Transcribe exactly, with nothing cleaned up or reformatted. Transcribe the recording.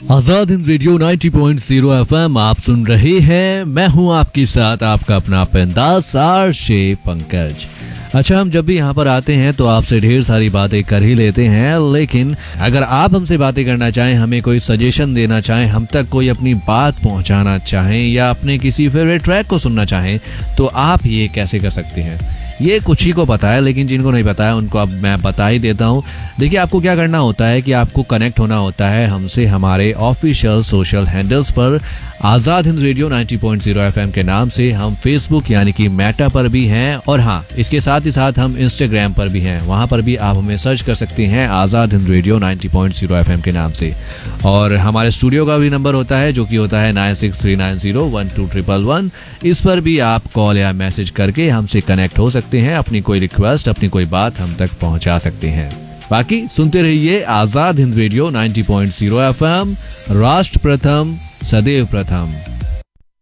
Azad Hind radio नब्बे point शून्य FM आप सुन रहे हैं। मैं हूं आपके साथ आपका अपना पेंदास आरशे पंकज। अच्छा, हम जब भी यहाँ पर आते हैं तो आपसे ढेर सारी बातें कर ही लेते हैं, लेकिन अगर आप हमसे बातें करना चाहें, हमें कोई सजेशन देना चाहें, हम तक कोई अपनी बात पहुँचाना चाहें या अपने किसी फेवरेट ट्रैक को सुनना चाहें, तो आप ये कैसे कर सकते हैं? ये कुछ ही को पता है, लेकिन जिनको नहीं पता है उनको अब मैं बता ही देता हूँ। देखिए, आपको क्या करना होता है कि आपको कनेक्ट होना होता है हमसे हमारे ऑफिशियल सोशल हैंडल्स पर। आजाद हिंद रेडियो नब्बे पॉइंट शून्य एफएम के नाम से हम फेसबुक यानी कि मेटा पर भी हैं, और हाँ, इसके साथ ही साथ हम इंस्टाग्राम पर भी हैं। वहां पर भी आप हमें सर्च कर सकते हैं आजाद हिंद रेडियो नब्बे पॉइंट शून्य एफएम के नाम से। और हमारे स्टूडियो का भी नंबर होता है जो कि होता है nine six three nine zero one two triple one. इस पर भी आप कॉल या मैसेज करके हमसे कनेक्ट हो सकते हैं, अपनी कोई रिक्वेस्ट, अपनी कोई बात हम तक पहुंचा सकते हैं। बाकी सुनते रहिए आजाद हिंद रेडियो नब्बे पॉइंट शून्य एफएम, राष्ट्र प्रथम सदैव प्रथम।